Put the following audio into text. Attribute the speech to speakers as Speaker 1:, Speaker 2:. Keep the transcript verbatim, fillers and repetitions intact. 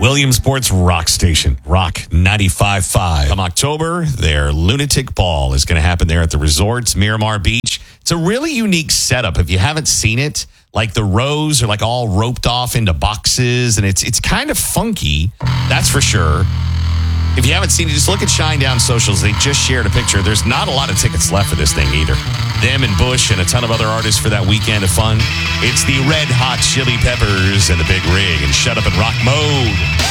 Speaker 1: Williamsport's rock station, Rock ninety-five point five. Come October, their Lunatic Ball is going to happen there at the resorts, Miramar Beach. It's a really unique setup. If you haven't seen it, like the rows are like all roped off into boxes, and it's it's kind of funky, that's for sure. If you haven't seen it, just look at Shinedown socials. They just shared a picture. There's not a lot of tickets left for this thing either. Them and Bush and a ton of other artists for that weekend of fun. It's the Red Hot Chili Peppers and the Big Rig and Shut Up and Rock Mode.